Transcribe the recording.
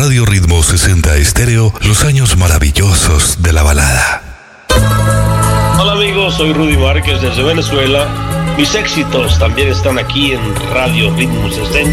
Radio Ritmo 60 Estéreo, los años maravillosos de la balada. Hola amigos, soy Rudy Márquez desde Venezuela. Mis éxitos también están aquí en Radio Ritmo 60.